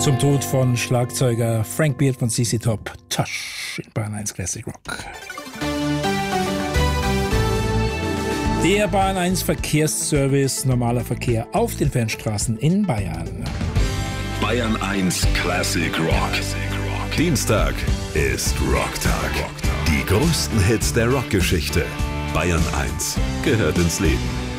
Zum Tod von Schlagzeuger Frank Beard von ZZ Top. Tosh in Bayern 1 Classic Rock. Der Bayern 1 Verkehrsservice, normaler Verkehr auf den Fernstraßen in Bayern. Bayern 1 Classic Rock. Dienstag ist Rocktag. Die größten Hits der Rockgeschichte. Bayern 1 gehört ins Leben.